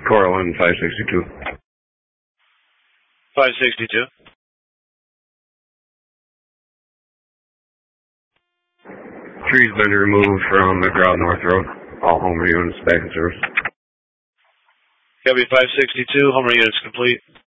Corwin 562. 562. Tree's been removed from McGraw North Road. All Homer units back in service. Copy 562, Homer units complete.